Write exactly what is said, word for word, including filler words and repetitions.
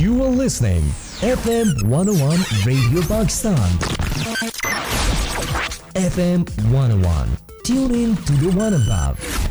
You are listening F M one oh one Radio Pakistan. F M one oh one. Tune in to the one above.